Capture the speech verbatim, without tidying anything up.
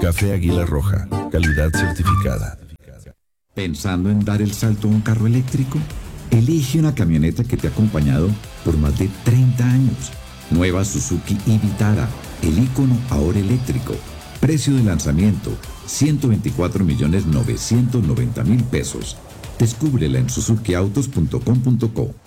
Café Águila Roja, calidad certificada. ¿Pensando en dar el salto a un carro eléctrico? Elige una camioneta que te ha acompañado por más de treinta años. Nueva Suzuki Vitara, el ícono ahora eléctrico. Precio de lanzamiento, ciento veinticuatro millones novecientos noventa mil pesos. Descúbrela en suzuki autos punto com punto co.